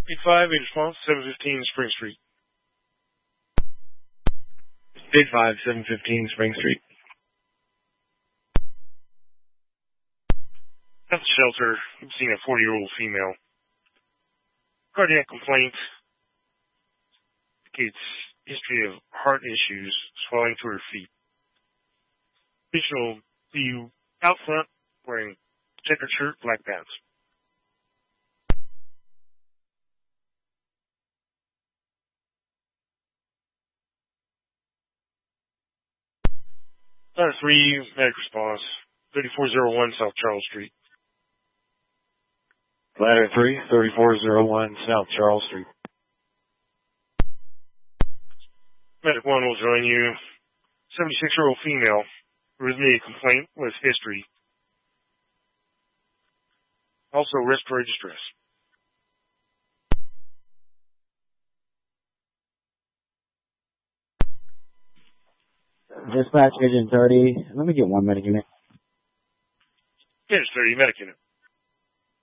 8-5, a response, 715 Spring Street. 8-5, 715 Spring Street. At the shelter, we've seen a 40-year-old female. Cardiac complaint indicates history of heart issues, swelling to her feet. Patient will be out front wearing checkered shirt, black pants. Ladder 3, medic response, 3401 South Charles Street. Ladder 3, 3401 South Charles Street. Medic 1 will join you. 76-year-old female, arrhythmia complaint with history. Also respiratory distress. Dispatch Agent 30. Let me get one medic unit. Agent 30, medic unit.